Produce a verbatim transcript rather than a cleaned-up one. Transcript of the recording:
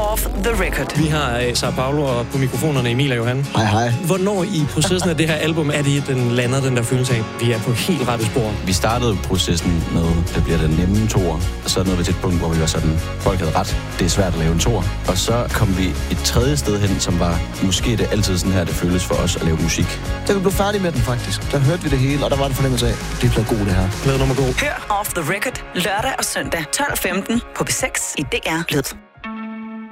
Off the Record. Vi har uh, Sao Paulo og på mikrofonerne Emil og Johan. Hej, hej. Hvornår i processen af det her album er det, den lander den der følelse af, vi er på helt rette spor? Vi startede processen med, det bliver den nemme toer, og så nåede vi til et punkt, hvor vi var sådan, folk havde ret, det er svært at lave en toer. Og så kom vi et tredje sted hen, som var, måske det altid sådan her, det føles for os at lave musik. Da vi blev færdige med den faktisk, der hørte vi det hele, og der var det fornemmelse af, det bliver god det her. Glæd nummer god. Hør Off the Record lørdag og søndag tolv femten på B seks i D R Lyd.